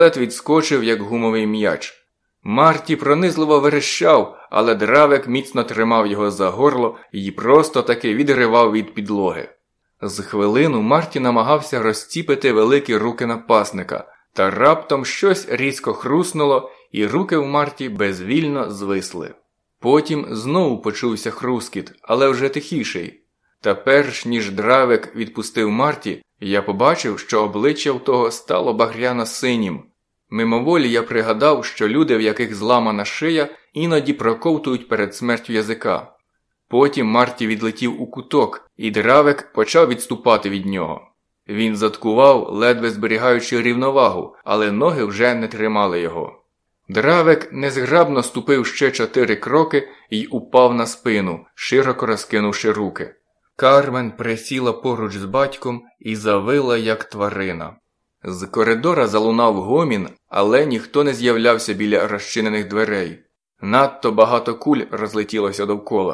пістолет відскочив, як гумовий м'яч. Марті пронизливо верещав, але Дравек міцно тримав його за горло і просто таки відривав від підлоги. З хвилину Марті намагався розціпити великі руки напасника, та раптом щось різко хруснуло, і руки в Марті безвільно звисли. Потім знову почувся хрускіт, але вже тихіший. Та перш ніж Дравек відпустив Марті, я побачив, що обличчя в того стало багряно-синім. Мимоволі я пригадав, що люди, в яких зламана шия, іноді проковтують перед смертю язика. Потім Марті відлетів у куток, і Дравек почав відступати від нього. Він заткував, ледве зберігаючи рівновагу, але ноги вже не тримали його. Дравек незграбно ступив ще 4 кроки і упав на спину, широко розкинувши руки. Кармен присіла поруч з батьком і завила, як тварина. З коридора залунав гомін, але ніхто не з'являвся біля розчинених дверей. Надто багато куль розлетілося довкола.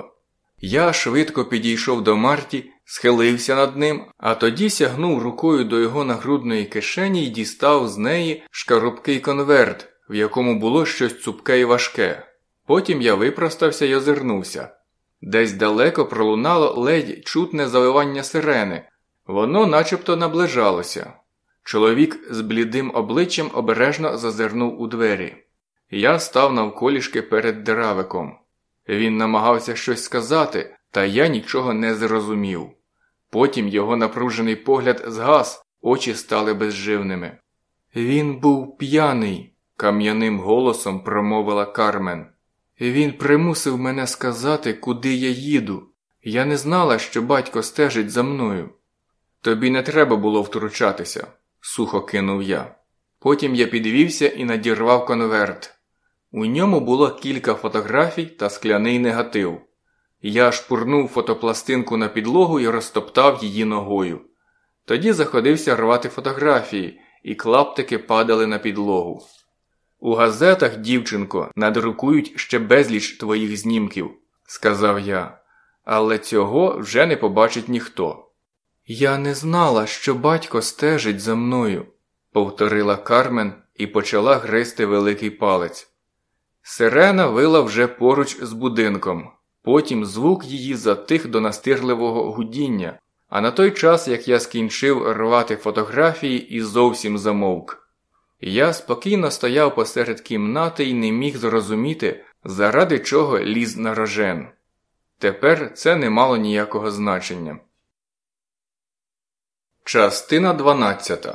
Я швидко підійшов до Марті, схилився над ним, а тоді сягнув рукою до його нагрудної кишені і дістав з неї шкарубкий конверт, в якому було щось цупке і важке. Потім я випростався й озирнувся. Десь далеко пролунало ледь чутне завивання сирени. Воно начебто наближалося. Чоловік з блідим обличчям обережно зазирнув у двері. Я став навколішки перед Дравеком. Він намагався щось сказати, та я нічого не зрозумів. Потім його напружений погляд згас, очі стали безживними. «Він був п'яний», – кам'яним голосом промовила Кармен. «Він примусив мене сказати, куди я їду. Я не знала, що батько стежить за мною». «Тобі не треба було втручатися», – сухо кинув я. Потім я підвівся і надірвав конверт. У ньому було кілька фотографій та скляний негатив. Я шпурнув фотопластинку на підлогу і розтоптав її ногою. Тоді заходився рвати фотографії, і клаптики падали на підлогу. «У газетах, дівчинко, надрукують ще безліч твоїх знімків», – сказав я. «Але цього вже не побачить ніхто». «Я не знала, що батько стежить за мною», – повторила Кармен і почала гризти великий палець. Сирена вила вже поруч з будинком. Потім звук її затих до настирливого гудіння, а на той час, як я скінчив рвати фотографії, і зовсім замовк. Я спокійно стояв посеред кімнати і не міг зрозуміти, заради чого ліз на рожен. Тепер це не мало ніякого значення. Частина 12.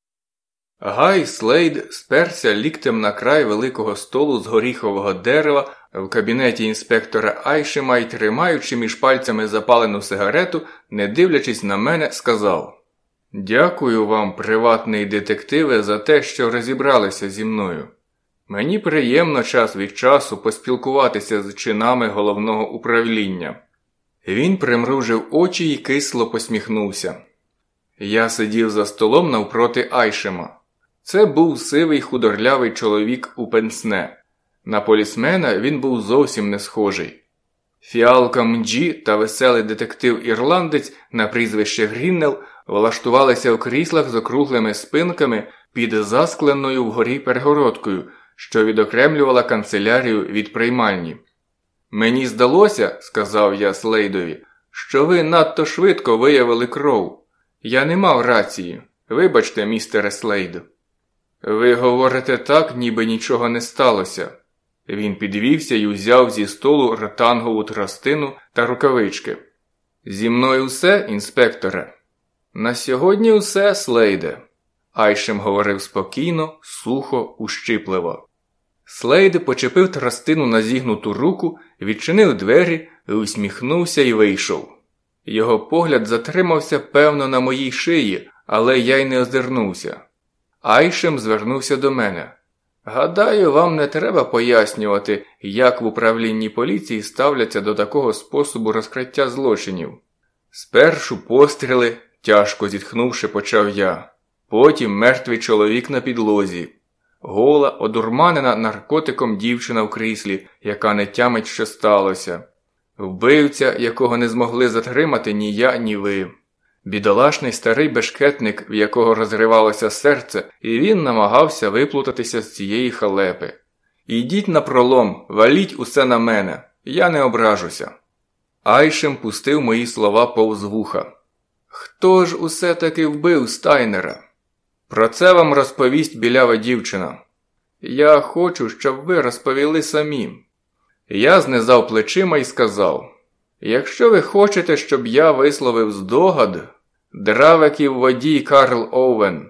Гай Слейд сперся ліктем на край великого столу з горіхового дерева в кабінеті інспектора Айшема і, тримаючи між пальцями запалену сигарету, не дивлячись на мене, сказав: «Дякую вам, приватний детективе, за те, що розібралися зі мною. Мені приємно час від часу поспілкуватися з чинами головного управління». Він примружив очі і кисло посміхнувся. Я сидів за столом навпроти Айшема. Це був сивий худорлявий чоловік у пенсне. На полісмена він був зовсім не схожий. Фіалка Мджі та веселий детектив-ірландець на прізвище Гріннел влаштувалися в кріслах з округлими спинками під заскленою вгорі перегородкою, що відокремлювала канцелярію від приймальні. «Мені здалося, – сказав я Слейдові, – що ви надто швидко виявили кров. Я не мав рації. Вибачте, містере Слейд». «Ви говорите так, ніби нічого не сталося». Він підвівся і узяв зі столу ротангову тростину та рукавички. «Зі мною все, інспекторе?» «На сьогодні все, Слейде», – Айшем говорив спокійно, сухо, ущипливо. Слейд почепив тростину на зігнуту руку, відчинив двері, усміхнувся і вийшов. Його погляд затримався, певно, на моїй шиї, але я й не озирнувся. Айшем звернувся до мене. «Гадаю, вам не треба пояснювати, як в управлінні поліції ставляться до такого способу розкриття злочинів». «Спершу постріли», – тяжко зітхнувши, почав я. Потім мертвий чоловік на підлозі. Гола, одурманена наркотиком дівчина в кріслі, яка не тямить, що сталося. Вбивця, якого не змогли затримати ні я, ні ви. Бідолашний старий бешкетник, в якого розривалося серце, і він намагався виплутатися з цієї халепи. «Ідіть напролом, валіть усе на мене, я не ображуся». Айшем пустив мої слова повз вуха. «Хто ж усе-таки вбив Стайнера?» «Про це вам розповість білява дівчина. Я хочу, щоб ви розповіли самі». Я знизав плечима і сказав: «Якщо ви хочете, щоб я висловив здогад, Дравеків водій Карл Оуен».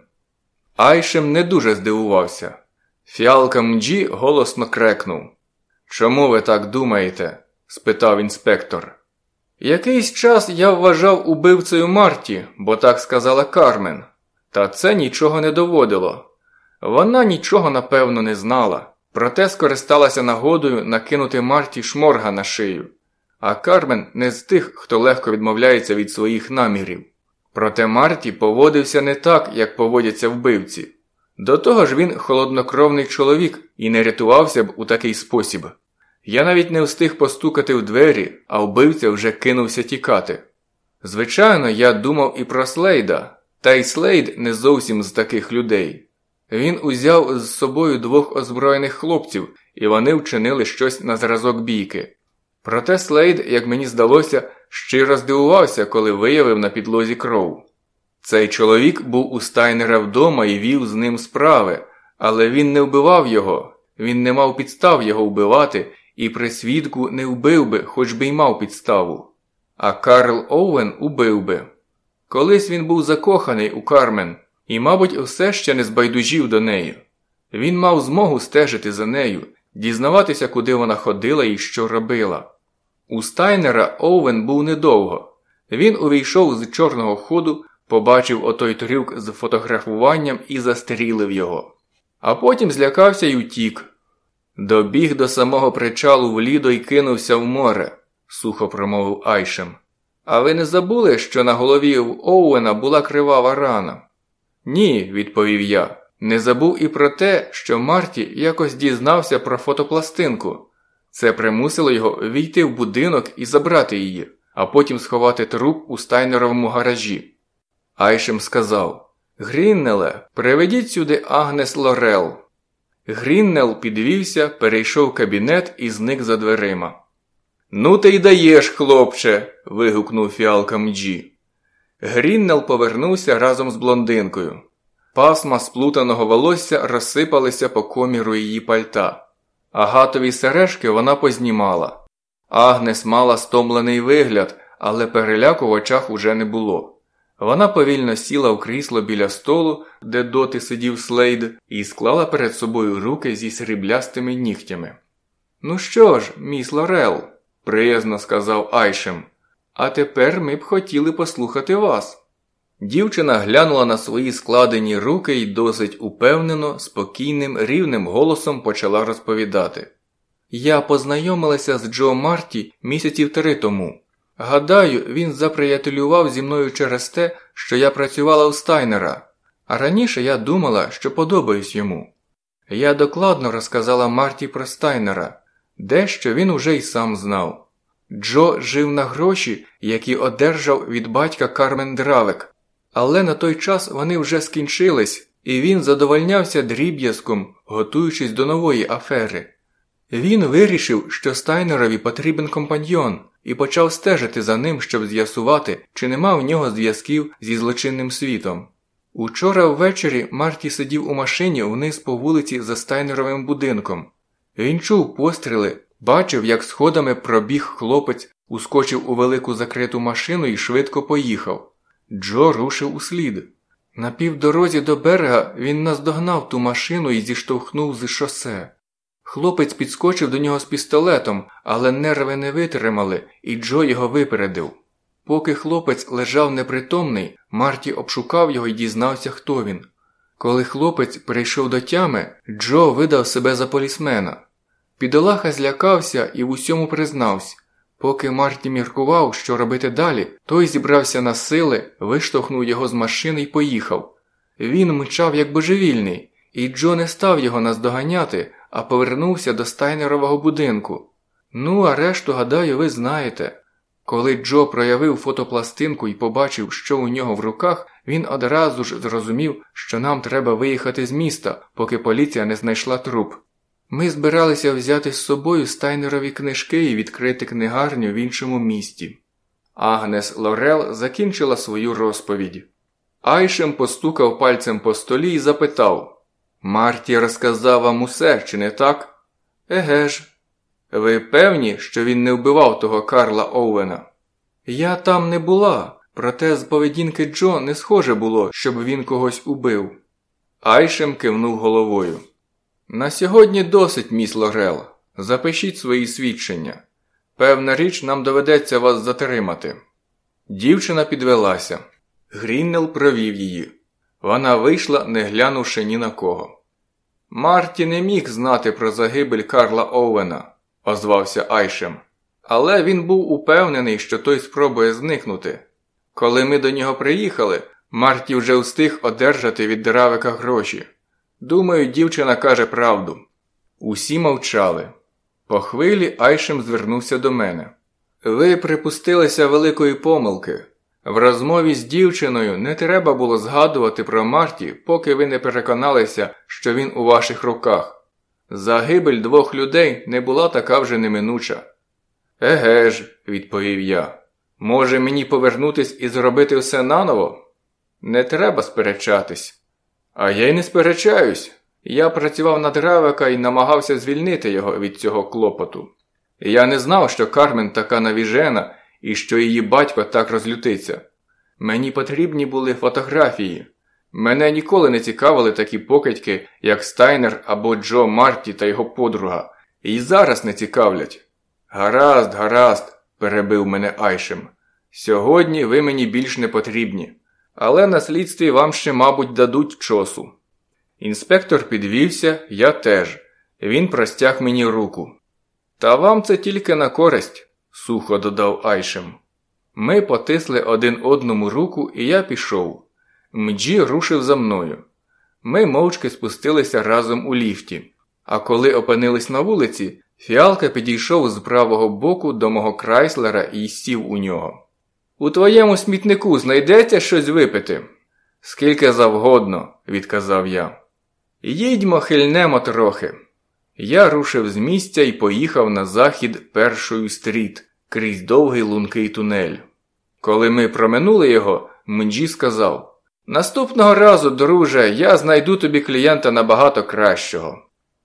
Айшем не дуже здивувався. Фіалка Мджі голосно крекнув. «Чому ви так думаєте?» – спитав інспектор. «Якийсь час я вважав убивцею Марті, бо так сказала Кармен. Та це нічого не доводило. Вона нічого, напевно, не знала, проте скористалася нагодою накинути Марті шморга на шию. А Кармен не з тих, хто легко відмовляється від своїх намірів. Проте Марті поводився не так, як поводяться вбивці. До того ж він холоднокровний чоловік і не рятувався б у такий спосіб. Я навіть не встиг постукати в двері, а вбивця вже кинувся тікати. Звичайно, я думав і про Слейда, та й Слейд не зовсім з таких людей. Він узяв з собою 2 озброєних хлопців, і вони вчинили щось на зразок бійки. Проте Слейд, як мені здалося, щиро здивувався, коли виявив на підлозі кров. Цей чоловік був у Стайнера вдома і вів з ним справи, але він не вбивав його, він не мав підстав його вбивати і при свідку не вбив би, хоч би й мав підставу. А Карл Оуен убив би. Колись він був закоханий у Кармен і, мабуть, все ще не збайдужів до неї. Він мав змогу стежити за нею, дізнаватися, куди вона ходила і що робила. У Стайнера Оуен був недовго. Він увійшов з чорного ходу, побачив отой трюк з фотографуванням і застрілив його. А потім злякався й утік. Добіг до самого причалу в Лідо й кинувся в море, сухо промовив Айшем. А ви не забули, що на голові в Оуена була кривава рана? Ні, відповів я. Не забув і про те, що Марті якось дізнався про фотопластинку. Це примусило його війти в будинок і забрати її, а потім сховати труп у Стайнеровому гаражі. Айшем сказав: «Гріннеле, приведіть сюди Агнес Лорел». Гріннел підвівся, перейшов кабінет і зник за дверима. «Ну ти й даєш, хлопче!» – вигукнув Фіалка Мджі. Гріннел повернувся разом з блондинкою. Пасма сплутаного волосся розсипалися по коміру її пальта. Агатові сережки вона познімала. Агнес мала стомлений вигляд, але переляку в очах уже не було. Вона повільно сіла в крісло біля столу, де доти сидів Слейд, і склала перед собою руки зі сріблястими нігтями. «Ну що ж, міс Лорел», – приязно сказав Айшем, – «а тепер ми б хотіли послухати вас». Дівчина глянула на свої складені руки і досить упевнено, спокійним, рівним голосом почала розповідати. «Я познайомилася з Джо Марті місяців 3 тому. Гадаю, він заприятелював зі мною через те, що я працювала у Стайнера, а раніше я думала, що подобаюсь йому. Я докладно розказала Марті про Стайнера, дещо він уже й сам знав. Джо жив на гроші, які одержав від батька Кармен Дравек, але на той час вони вже скінчились, і він задовольнявся дріб'язком, готуючись до нової афери. Він вирішив, що Стайнерові потрібен компаньйон, і почав стежити за ним, щоб з'ясувати, чи нема в нього зв'язків зі злочинним світом. Учора ввечері Марті сидів у машині вниз по вулиці за Стайнеровим будинком. Він чув постріли, бачив, як сходами пробіг хлопець, ускочив у велику закриту машину і швидко поїхав. Джо рушив услід. На півдорозі до берега він наздогнав ту машину і зіштовхнув з шосе. Хлопець підскочив до нього з пістолетом, але нерви не витримали, і Джо його випередив. Поки хлопець лежав непритомний, Марті обшукав його і дізнався, хто він. Коли хлопець прийшов до тями, Джо видав себе за полісмена. Бідолаха злякався і в усьому признався. Поки Марті міркував, що робити далі, той зібрався на сили, виштовхнув його з машини і поїхав. Він мчав як божевільний, і Джо не став його наздоганяти, а повернувся до Стайнерового будинку. Ну, а решту, гадаю, ви знаєте. Коли Джо проявив фотопластинку і побачив, що у нього в руках, він одразу ж зрозумів, що нам треба виїхати з міста, поки поліція не знайшла труп. Ми збиралися взяти з собою Стайнерові книжки і відкрити книгарню в іншому місті. Агнес Лорел закінчила свою розповідь. Айшем постукав пальцем по столі і запитав: «Марті розказав вам усе, чи не так?» «Еге ж». «Ви певні, що він не вбивав того Карла Оуена?» «Я там не була, проте з поведінки Джо не схоже було, щоб він когось убив». Айшем кивнув головою. «На сьогодні досить, міс Лорел. Запишіть свої свідчення. Певна річ, нам доведеться вас затримати». Дівчина підвелася. Гріннелл провів її. Вона вийшла, не глянувши ні на кого. «Марті не міг знати про загибель Карла Оуена», – озвався Айшем. «Але він був упевнений, що той спробує зникнути. Коли ми до нього приїхали, Марті вже встиг одержати від Дравека гроші. Думаю, дівчина каже правду». Усі мовчали. По хвилі Айшем звернувся до мене. «Ви припустилися великої помилки. В розмові з дівчиною не треба було згадувати про Марті, поки ви не переконалися, що він у ваших руках. Загибель 2 людей не була така вже неминуча». «Еге ж», – відповів я. «Може мені повернутись і зробити все наново?» «Не треба сперечатись». «А я й не сперечаюсь. Я працював на Дравека і намагався звільнити його від цього клопоту. Я не знав, що Кармен така навіжена і що її батько так розлютиться. Мені потрібні були фотографії. Мене ніколи не цікавили такі покидьки, як Стайнер або Джо Марті та його подруга. І зараз не цікавлять». «Гаразд, гаразд», – перебив мене Айшем. «Сьогодні ви мені більш не потрібні. Але на слідстві вам ще, мабуть, дадуть чосу». Інспектор підвівся, я теж. Він простяг мені руку. «Та вам це тільки на користь», – сухо додав Айшем. Ми потисли один одному руку, і я пішов. Мджі рушив за мною. Ми мовчки спустилися разом у ліфті. А коли опинились на вулиці, Фіалка підійшов з правого боку до мого Крайслера і сів у нього. «У твоєму смітнику знайдеться щось випити?» «Скільки завгодно», – відказав я. «Їдьмо, хильнемо трохи». Я рушив з місця і поїхав на захід Першою стріт, крізь довгий лункий тунель. Коли ми проминули його, Мджі сказав: «Наступного разу, друже, я знайду тобі клієнта набагато кращого».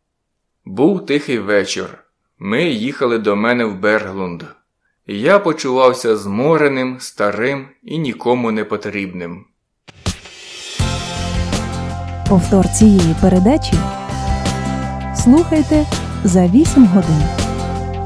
Був тихий вечір. Ми їхали до мене в Берглунд. Я почувався змореним, старим і нікому не потрібним. Повтор цієї передачі слухайте за 8 годин.